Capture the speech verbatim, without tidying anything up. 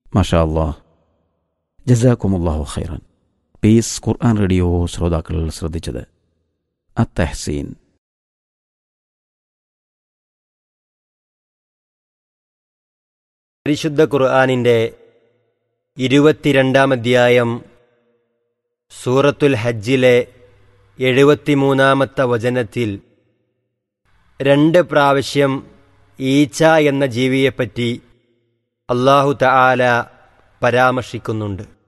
മാഷാ അല്ലാഹ്, ജസാക്കുമുല്ലാഹു ഖൈറൻ. പീസ് ഖുർആൻ റേഡിയോ ശ്രോതാക്കൾ ശ്രദ്ധിച്ചത് അത്തഹ്സീൻ. പരിശുദ്ധ ഖുർആനിൻ്റെ ഇരുപത്തിരണ്ടാം അധ്യായം സൂറത്തുൽ ഹജ്ജിലെ എഴുപത്തിമൂന്നാമത്തെ വചനത്തിൽ രണ്ട് പ്രാവശ്യം ഈച്ച എന്ന ജീവിയെപ്പറ്റി അല്ലാഹു തആല പരാമർശിക്കുന്നുണ്ട്.